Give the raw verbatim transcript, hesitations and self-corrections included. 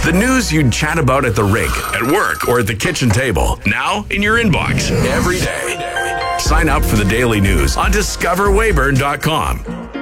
The news you'd chat about at the rink, at work, or at the kitchen table. Now in your inbox every day. Sign up for the daily news on discover weyburn dot com.